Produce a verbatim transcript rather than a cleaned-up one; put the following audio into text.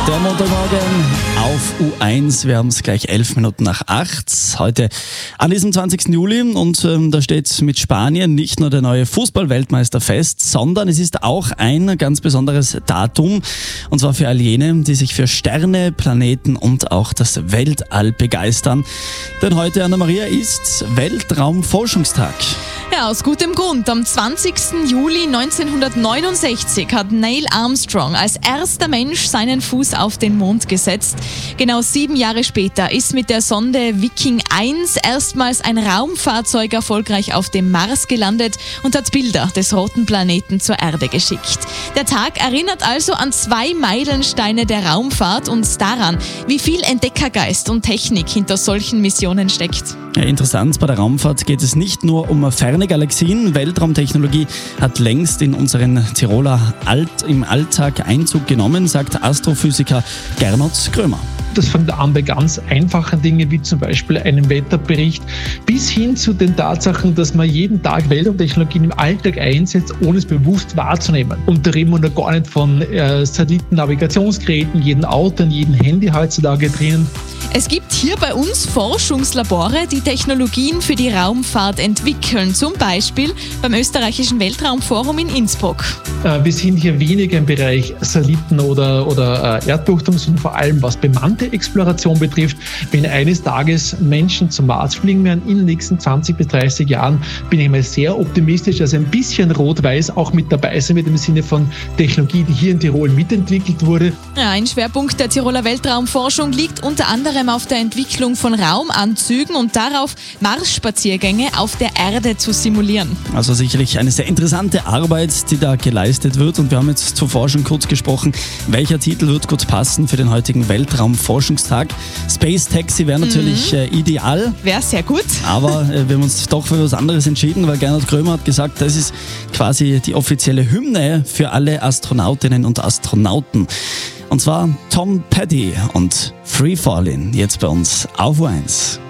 Der Montagmorgen auf U eins. Wir haben es gleich elf Minuten nach acht. Heute an diesem zwanzigsten Juli. Und ähm, da steht mit Spanien nicht nur der neue Fußball-Weltmeister fest, sondern es ist auch ein ganz besonderes Datum. Und zwar für all jene, die sich für Sterne, Planeten und auch das Weltall begeistern. Denn heute, Anna-Maria, ist Weltraumforschungstag. Ja, aus gutem Grund. Am zwanzigsten Juli neunzehnhundertneunundsechzig hat Neil Armstrong als erster Mensch seinen Fuß auf den Mond gesetzt. Genau sieben Jahre später ist mit der Sonde Viking eins erstmals ein Raumfahrzeug erfolgreich auf dem Mars gelandet und hat Bilder des roten Planeten zur Erde geschickt. Der Tag erinnert also an zwei Meilensteine der Raumfahrt und daran, wie viel Entdeckergeist und Technik hinter solchen Missionen steckt. Ja, interessant, bei der Raumfahrt geht es nicht nur um ferne Galaxien. Weltraumtechnologie hat längst in unseren Tiroler Alt im Alltag Einzug genommen, sagt Astrophysiker Gernot Krömer. Das fängt an bei ganz einfachen Dingen wie zum Beispiel einem Wetterbericht bis hin zu den Tatsachen, dass man jeden Tag Weltraumtechnologien im Alltag einsetzt, ohne es bewusst wahrzunehmen. Und da reden wir noch gar nicht von äh, Satellitennavigationsgeräten, jedem Auto und jedem Handy heutzutage drinnen. Es gibt hier bei uns Forschungslabore, die Technologien für die Raumfahrt entwickeln, zum Beispiel beim österreichischen Weltraumforum in Innsbruck. Äh, wir sind hier weniger im Bereich Satelliten oder, oder äh, Erdbeobachtung, sondern vor allem was bemannte Exploration betrifft. Wenn eines Tages Menschen zum Mars fliegen werden in den nächsten zwanzig bis dreißig Jahren, bin ich mal sehr optimistisch, dass ein bisschen Rot-Weiß auch mit dabei sein wird im Sinne von Technologie, die hier in Tirol mitentwickelt wurde. Ja, ein Schwerpunkt der Tiroler Weltraumforschung liegt unter anderem auf der Entwicklung von Raumanzügen und darauf, Mars-Spaziergänge auf der Erde zu simulieren. Also sicherlich eine sehr interessante Arbeit, die da geleistet wird. Und wir haben jetzt zur schon kurz gesprochen, welcher Titel wird gut passen für den heutigen Weltraumforschungstag. Space Taxi wäre natürlich mhm. äh, ideal. Wäre sehr gut. Aber äh, wir haben uns doch für was anderes entschieden, weil Gernot Krömer hat gesagt, das ist quasi die offizielle Hymne für alle Astronautinnen und Astronauten. Und zwar Tom Petty und Free Fallin', jetzt bei uns auf U eins.